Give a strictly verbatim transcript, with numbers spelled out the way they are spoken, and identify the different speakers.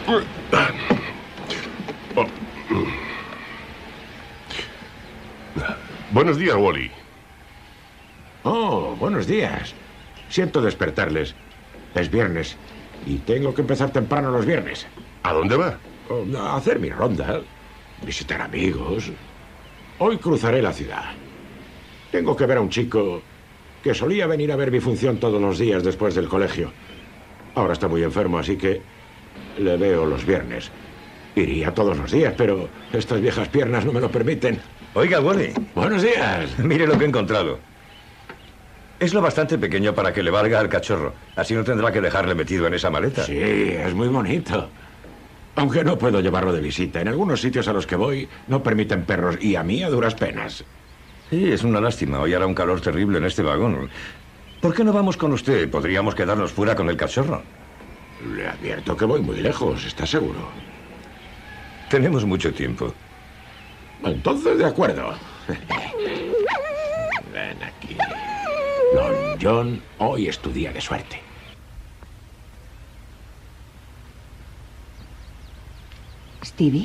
Speaker 1: Oh. Buenos días, Wally.
Speaker 2: Oh, buenos días. Siento despertarles. Es viernes y tengo que empezar temprano los viernes.
Speaker 1: ¿A dónde va?
Speaker 2: Oh, a hacer mi ronda, visitar amigos. Hoy cruzaré la ciudad. Tengo que ver a un chico que solía venir a ver mi función todos los días después del colegio. Ahora está muy enfermo, así que le veo los viernes. Iría todos los días, pero estas viejas piernas no me lo permiten.
Speaker 3: Oiga, Wally.
Speaker 2: Buenos días.
Speaker 3: Mire lo que he encontrado. Es lo bastante pequeño para que le valga al cachorro. Así no tendrá que dejarle metido en esa maleta.
Speaker 2: Sí, es muy bonito. Aunque no puedo llevarlo de visita. En algunos sitios a los que voy no permiten perros y a mí a duras penas.
Speaker 3: Sí, es una lástima. Hoy hará un calor terrible en este vagón. ¿Por qué no vamos con usted? Podríamos quedarnos fuera con el cachorro.
Speaker 2: Le advierto que voy muy lejos, ¿está seguro?
Speaker 3: Tenemos mucho tiempo.
Speaker 2: Entonces, de acuerdo. Ven aquí. Don John, hoy es tu día de suerte.
Speaker 4: Stevie.